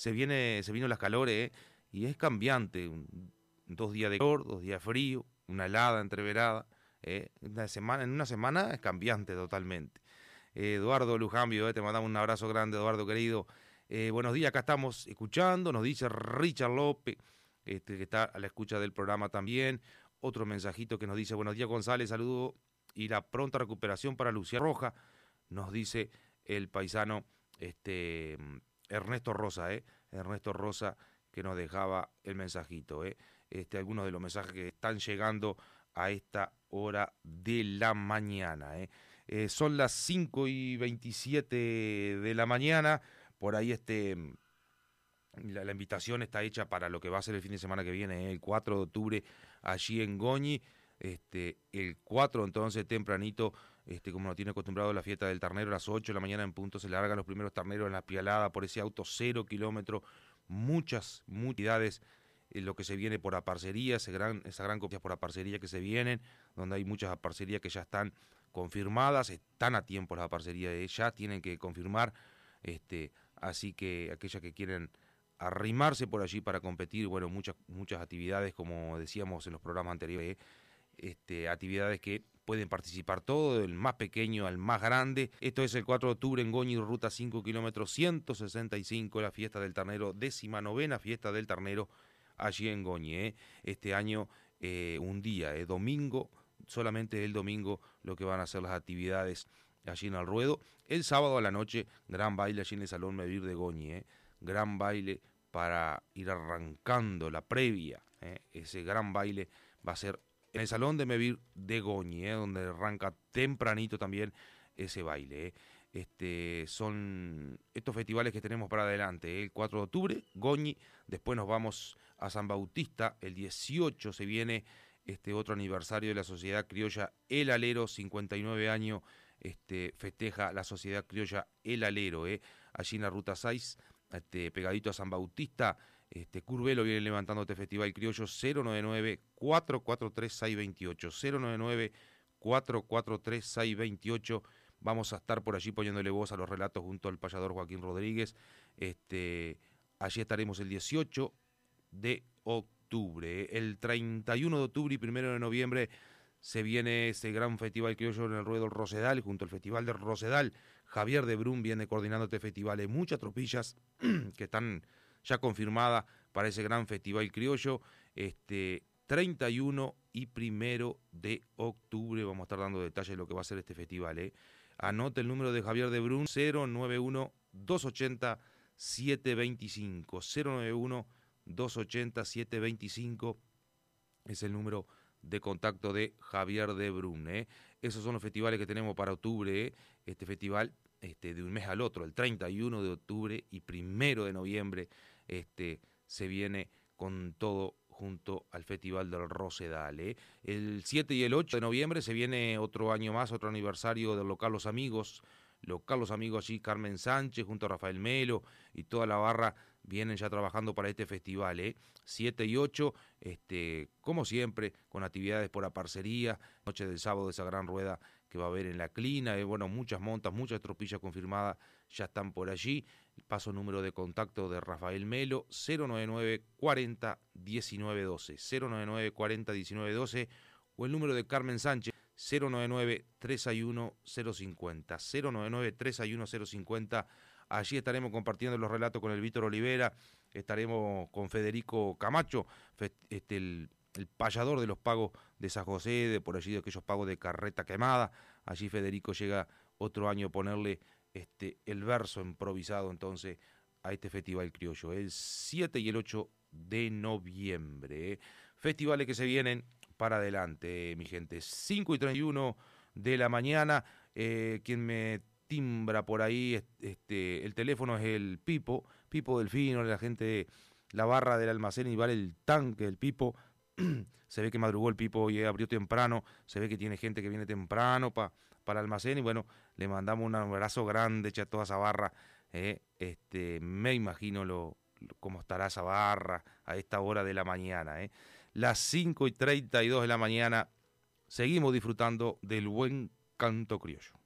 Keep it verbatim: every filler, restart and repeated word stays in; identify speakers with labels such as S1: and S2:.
S1: se viene, se vino las calores, ¿eh? Y es cambiante, un- dos días de calor, dos días de frío, una helada entreverada, ¿eh? Una semana, en una semana es cambiante totalmente. Eh, Eduardo Lujambio, eh, te mandamos un abrazo grande, Eduardo querido. Eh, buenos días, acá estamos escuchando, nos dice Richard López, este, que está a la escucha del programa también. Otro mensajito que nos dice, buenos días González, saludo y la pronta recuperación para Luciano Roja, nos dice el paisano este, Ernesto Rosa, ¿eh? Ernesto Rosa que nos dejaba el mensajito, ¿eh? Este, algunos de los mensajes que están llegando a esta hora de la mañana, ¿eh? Eh, son las cinco y veintisiete de la mañana, por ahí este, la, la invitación está hecha para lo que va a ser el fin de semana que viene, ¿eh? El cuatro de octubre, allí en Goñi, este, el cuatro entonces tempranito, este, como nos tiene acostumbrado la fiesta del ternero, a las ocho de la mañana en punto se largan los primeros terneros en la pialada por ese auto cero kilómetros, muchas multidades, eh, lo que se viene por aparcería, ese gran, esa gran copia por aparcería que se vienen, donde hay muchas aparcerías que ya están confirmadas, están a tiempo las aparcerías, eh, ya tienen que confirmar, este, así que aquellas que quieren arrimarse por allí para competir, bueno, muchas, muchas actividades, como decíamos en los programas anteriores, eh, este, actividades que pueden participar todos, del más pequeño al más grande. Esto es el cuatro de octubre en Goñi, ruta cinco kilómetros, ciento sesenta y cinco, la fiesta del ternero, décima novena fiesta del ternero allí en Goñi. ¿eh? Este año eh, un día, eh, domingo, solamente el domingo lo que van a ser las actividades allí en el ruedo. El sábado a la noche, gran baile allí en el Salón Mevir de Goñi, ¿eh? gran baile para ir arrancando la previa, ¿eh? ese gran baile va a ser en el Salón de Mevir de Goñi, ¿eh? donde arranca tempranito también ese baile. ¿eh? Este, son estos festivales que tenemos para adelante, ¿eh? el cuatro de octubre, Goñi, después nos vamos a San Bautista, el dieciocho se viene este otro aniversario de la Sociedad Criolla El Alero, cincuenta y nueve años, este, festeja la Sociedad Criolla El Alero, ¿eh? allí en la Ruta seis, este, pegadito a San Bautista. Este, Curvelo viene levantando este festival criollo. Cero noventa y nueve, cuatro cuatro tres, seis dos ocho, cero noventa y nueve, cuatro cuatro tres, seis dos ocho. Vamos a estar por allí poniéndole voz a los relatos junto al payador Joaquín Rodríguez. Este, allí estaremos el dieciocho de octubre. El treinta y uno de octubre y primero de noviembre se viene ese gran festival criollo en el Ruedo del Rosedal, junto al Festival del Rosedal. Javier de Brum viene coordinando este festival. Hay muchas tropillas que están ya confirmadas para ese gran festival criollo. Este, treinta y uno y primero de octubre vamos a estar dando detalles de lo que va a ser este festival. ¿eh? Anote el número de Javier de Brum, cero noventa y uno, doscientos ochenta, setecientos veinticinco. cero noventa y uno, doscientos ochenta, setecientos veinticinco es el número de contacto de Javier de Brum. ¿eh? Esos son los festivales que tenemos para octubre. ¿eh? Este festival este, de un mes al otro, el treinta y uno de octubre y primero de noviembre, este, se viene con todo junto al Festival del Rosedal. ¿eh? El siete y el ocho de noviembre se viene otro año más, otro aniversario del local Los Amigos. Local Los Amigos allí, Carmen Sánchez junto a Rafael Melo y toda la barra vienen ya trabajando para este festival, ¿eh? siete y ocho, este, como siempre, con actividades por aparcería, noche del sábado esa gran rueda que va a haber en la Clina, eh, bueno, muchas montas, muchas tropillas confirmadas ya están por allí. Paso número de contacto de Rafael Melo, cero noventa y nueve, cuarenta, diecinueve doce, cero noventa y nueve, cuarenta, diecinueve doce, o el número de Carmen Sánchez, cero noventa y nueve, treinta y uno, cero cincuenta, cero noventa y nueve, treinta y uno, cero cincuenta. Allí estaremos compartiendo los relatos con el Víctor Olivera, estaremos con Federico Camacho, este, el, el payador de los pagos de San José, de por allí de aquellos pagos de carreta quemada. Allí Federico llega otro año a ponerle este, el verso improvisado entonces a este festival criollo, el siete y el ocho de noviembre. ¿eh? Festivales que se vienen para adelante, mi gente. cinco y treinta y uno de la mañana, eh, quien me timbra por ahí, este, el teléfono es el Pipo, Pipo Delfino, la gente, la barra del almacén y vale el tanque del Pipo. Se ve que madrugó el Pipo y abrió temprano, se ve que tiene gente que viene temprano pa, para el almacén y bueno, le mandamos un abrazo grande a toda esa barra. Eh, este, me imagino lo, lo, cómo estará esa barra a esta hora de la mañana. Eh. Las cinco y treinta y dos de la mañana, seguimos disfrutando del buen canto criollo.